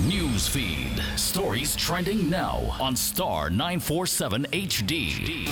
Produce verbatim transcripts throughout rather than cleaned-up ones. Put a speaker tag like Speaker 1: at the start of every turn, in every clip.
Speaker 1: News feed. Stories trending now on Star nine forty-seven H D.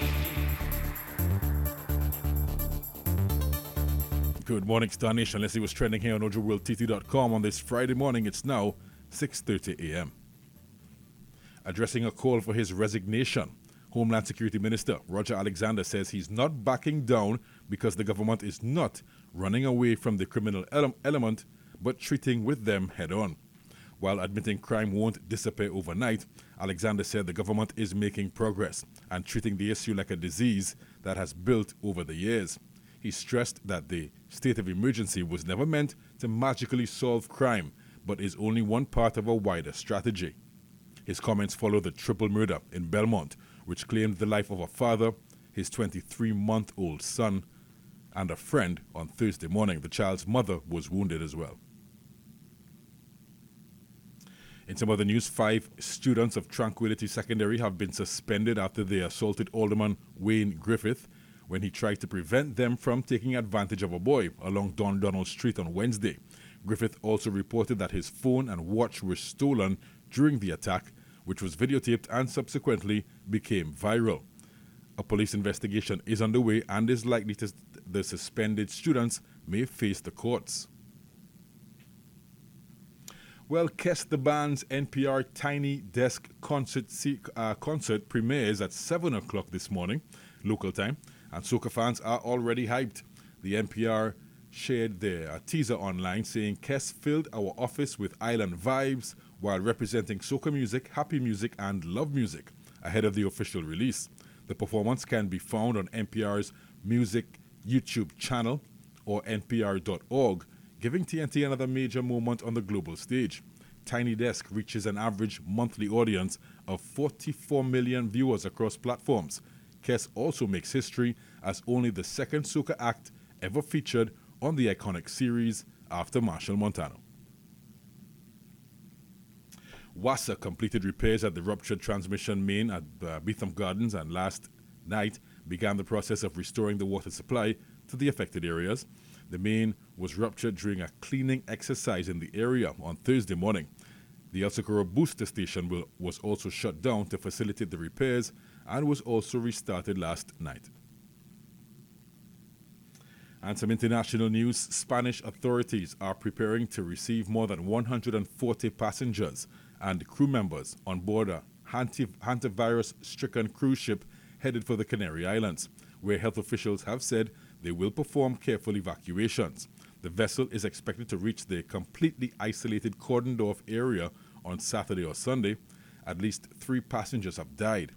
Speaker 2: Good morning, Star Nation. Let's see what's trending here on Ojo World T T dot com on this Friday morning. It's now six thirty a m Addressing a call for his resignation, Homeland Security Minister Roger Alexander says he's not backing down because the government is not running away from the criminal ele- element, but treating with them head on. While admitting crime won't disappear overnight, Alexander said the government is making progress and treating the issue like a disease that has built over the years. He stressed that the state of emergency was never meant to magically solve crime, but is only one part of a wider strategy. His comments follow the triple murder in Belmont, which claimed the life of a father, his twenty-three-month-old son, and a friend on Thursday morning. The child's mother was wounded as well. In some other news, five students of Tranquility Secondary have been suspended after they assaulted Alderman Wayne Griffith when he tried to prevent them from taking advantage of a boy along Don Donald Street on Wednesday. Griffith also reported that his phone and watch were stolen during the attack, which was videotaped and subsequently became viral. A police investigation is underway and is likely to the suspended students may face the courts. Well, Kes the Band's N P R Tiny Desk concert, uh, concert premieres at seven o'clock this morning, local time, and soca fans are already hyped. The N P R shared their uh, teaser online saying Kes filled our office with island vibes while representing soca music, happy music, and love music ahead of the official release. The performance can be found on N P R's music YouTube channel or N P R dot org, giving T N T another major moment on the global stage. Tiny Desk reaches an average monthly audience of forty-four million viewers across platforms. Kes also makes history as only the second soca act ever featured on the iconic series after Marshall Montano. WASA completed repairs at the ruptured transmission main at uh, Beetham Gardens and last night began the process of restoring the water supply to the affected areas. The main was ruptured during a cleaning exercise in the area on Thursday morning. The El Socorro booster station will, was also shut down to facilitate the repairs and was also restarted last night. And some international news. Spanish authorities are preparing to receive more than one hundred forty passengers and crew members on board a hantavirus-stricken cruise ship headed for the Canary Islands, where health officials have said they will perform careful evacuations. The vessel is expected to reach the completely isolated cordoned-off area on Saturday or Sunday. At least three passengers have died